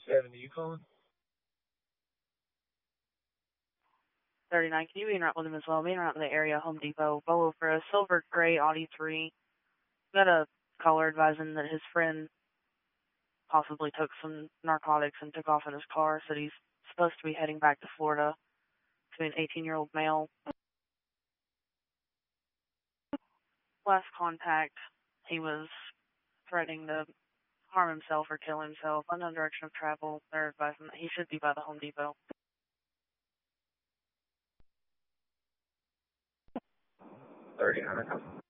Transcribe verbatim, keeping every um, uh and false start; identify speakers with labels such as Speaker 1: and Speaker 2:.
Speaker 1: seventy, you calling?
Speaker 2: thirty-nine, can you be in route with him as well? Be in route in the area, Home Depot. Bolo for a silver gray Audi three. Got a caller advising that his friend possibly took some narcotics and took off in his car. Said he's supposed to be heading back to Florida to an eighteen-year-old male. Last contact, he was threatening to harm himself or kill himself. Unknown direction of travel. They're advising that he should be by the Home Depot.
Speaker 1: thirty-nine.